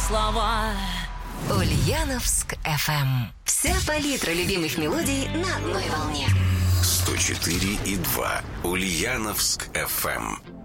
слова. Ульяновск FM. Вся палитра любимых мелодий на одной волне. 104,2 Ульяновск FM.